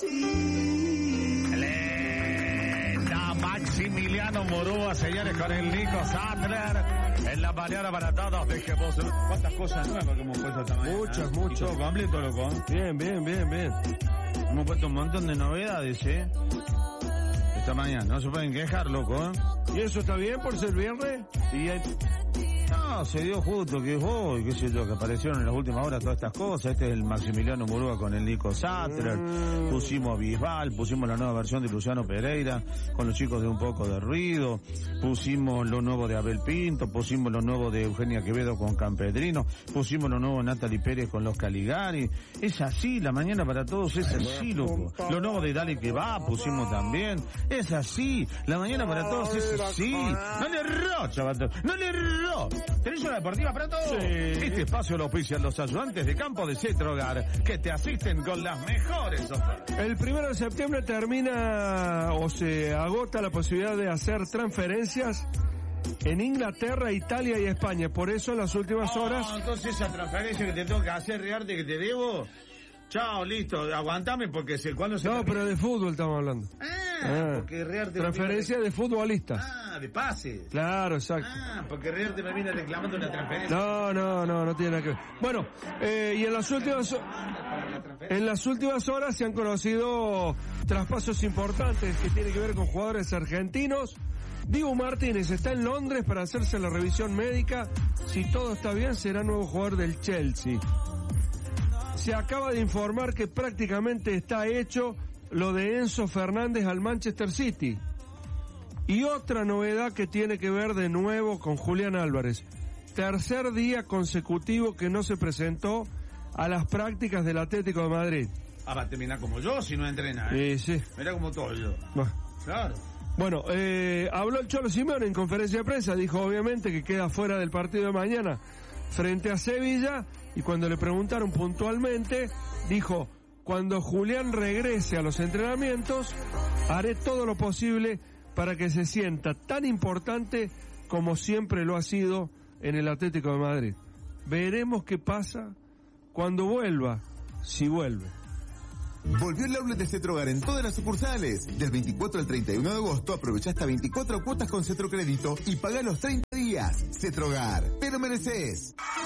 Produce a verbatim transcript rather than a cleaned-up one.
Linda Maximiliano Murúa, señores, con el Nico Sattler en la mañana para todos. Dejemos cuántas cosas nuevas que hemos puesto esta mañana. Muchas, muchas. Todo completo, loco. Bien, bien, bien, bien. Hemos puesto un montón de novedades, ¿eh? Esta mañana, no se pueden quejar, loco, ¿eh? ¿Y eso está bien por ser viernes? Y hay... No, se dio justo que hoy, qué sé yo, que aparecieron en las últimas horas todas estas cosas. Este es el Maximiliano Murúa con el Nico Sattler. Mm. Pusimos Bisbal, pusimos la nueva versión de Luciano Pereira con los chicos de Un Poco de Ruido. Pusimos lo nuevo de Abel Pinto, pusimos lo nuevo de Eugenia Quevedo con Campedrino, pusimos lo nuevo de Natalie Pérez con Los Caligari. Es así, la mañana para todos es así, loco. Lo nuevo de Dale que va, pusimos también. Es así, la mañana para todos es así. No le erró, chaval, no le erró. ¿Tenés una deportiva para todos? Sí. Este espacio lo ofician los ayudantes de campo de Cetrogar, que te asisten con las mejores ofertas. El primero de septiembre termina o se agota la posibilidad de hacer transferencias en Inglaterra, Italia y España. Por eso en las últimas oh, horas... Entonces esa transferencia que te tengo que hacer, Rearte, que te debo... Chao, listo, aguantame porque sé cuándo se... No, termina. pero de fútbol estamos hablando. Ah, ah porque Rearte... Transferencia de... de futbolistas. Ah, de pases. Claro, exacto. Ah, porque Rearte me viene reclamando una transferencia. No, no, no, no tiene nada que ver. Bueno, eh, y en las últimas... En las últimas horas se han conocido traspasos importantes que tienen que ver con jugadores argentinos. Dibu Martínez está en Londres para hacerse la revisión médica. Si todo está bien, será nuevo jugador del Chelsea. Se acaba de informar que prácticamente está hecho lo de Enzo Fernández al Manchester City. Y otra novedad que tiene que ver de nuevo con Julián Álvarez. Tercer día consecutivo que no se presentó a las prácticas del Atlético de Madrid. Ah, va a terminar como yo si no entrena, ¿eh? Sí, sí. Mira como todo yo. Bueno. Claro. Bueno, eh, habló el Cholo Simeone en conferencia de prensa, dijo obviamente que queda fuera del partido de mañana frente a Sevilla, y cuando le preguntaron puntualmente, dijo, cuando Julián regrese a los entrenamientos, haré todo lo posible para que se sienta tan importante como siempre lo ha sido en el Atlético de Madrid. Veremos qué pasa cuando vuelva, si vuelve. Volvió el outlet de Cetrogar en todas las sucursales. Del veinticuatro al treinta y uno de agosto aprovecha hasta veinticuatro cuotas con Cetrocrédito y paga los treinta días. Cetrogar, te lo mereces.